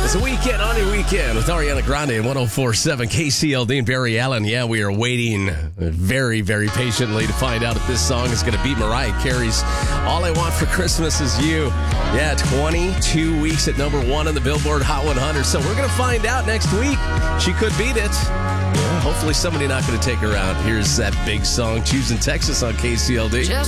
It's a weekend on your weekend with Ariana Grande and 104.7 KCLD and Barry Allen. Yeah, we are waiting very, very patiently to find out if this song is going to beat Mariah Carey's All I Want for Christmas Is You. Yeah, 22 weeks at number one on the Billboard Hot 100. So we're going to find out next week. She could beat it. Yeah, hopefully somebody not going to take her out. Here's that big song, Choosing Texas on KCLD.